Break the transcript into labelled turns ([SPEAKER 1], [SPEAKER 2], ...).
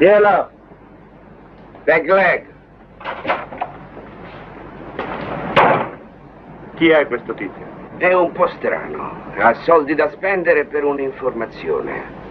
[SPEAKER 1] Glielo! Peg leg!
[SPEAKER 2] Chi è questo tizio?
[SPEAKER 1] È un po' strano. Ha soldi da spendere per un'informazione.